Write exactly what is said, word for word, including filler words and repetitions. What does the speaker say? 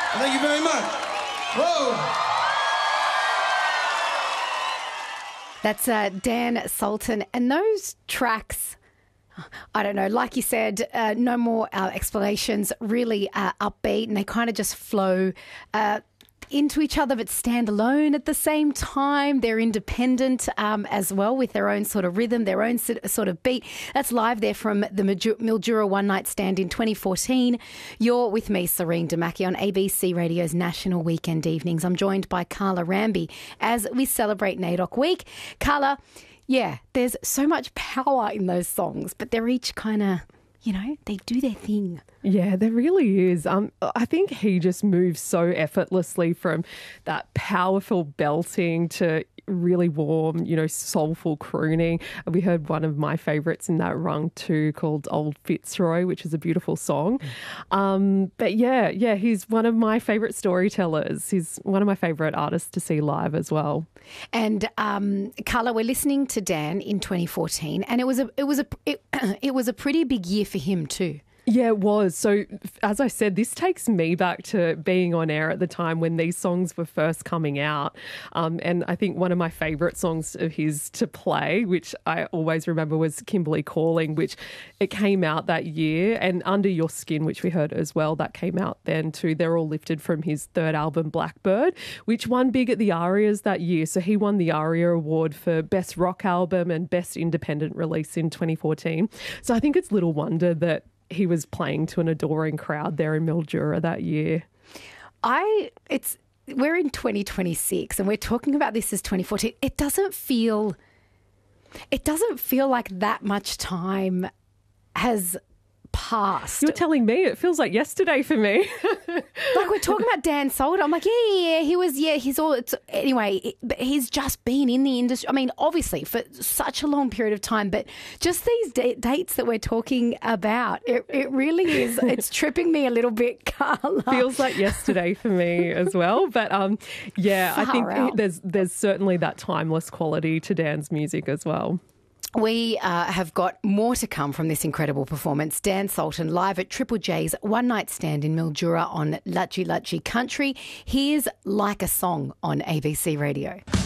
Thank you very much. Whoa. That's uh, Dan Sultan. And those tracks, I don't know, like you said, uh, no more uh, explanations, really uh, upbeat, and they kind of just flow uh, into each other but stand alone at the same time. They're independent um, as well, with their own sort of rhythm, their own sort of beat. That's live there from the Mildura One Night Stand in twenty fourteen. You're with me, Serene Damaki, on A B C Radio's National Weekend Evenings. I'm joined by Carla Ramby as we celebrate NAIDOC Week. Carla, yeah, there's so much power in those songs, but they're each kind of, you know, they do their thing. Yeah, there really is. Um, I think he just moves so effortlessly from that powerful belting to really warm, you know, soulful crooning. We heard one of my favourites in that rung too, called Old Fitzroy, which is a beautiful song. Um, but yeah, yeah, he's one of my favourite storytellers. He's one of my favourite artists to see live as well. And um, Carla, we're listening to Dan in twenty fourteen, and it was a it was a it, it was a pretty big year for him too. Yeah, it was. So, as I said, this takes me back to being on air at the time when these songs were first coming out. Um, and I think one of my favourite songs of his to play, which I always remember, was Kimberley Calling, which it came out that year. And Under Your Skin, which we heard as well, that came out then too. They're all lifted from his third album, Blackbird, which won big at the ARIAs that year. So he won the ARIA Award for Best Rock Album and Best Independent Release in twenty fourteen. So I think it's little wonder that he was playing to an adoring crowd there in Mildura that year. I, it's, we're in twenty twenty-six and we're talking about this as twenty fourteen. It doesn't feel, it doesn't feel like that much time has passed. You're telling me it feels like yesterday for me. Like, we're talking about Dan Sultan. I'm like, yeah, yeah, yeah, he was, yeah, he's all, it's, anyway, it, but he's just been in the industry. I mean, obviously for such a long period of time, but just these d- dates that we're talking about, it, it really is, it's tripping me a little bit, Carla. Feels like yesterday for me as well. But um, yeah, Far I think out. there's there's certainly that timeless quality to Dan's music as well. We uh, have got more to come from this incredible performance. Dan Sultan live at Triple J's One Night Stand in Mildura on Lachi Lachi Country. Here's Like a Song on A B C Radio.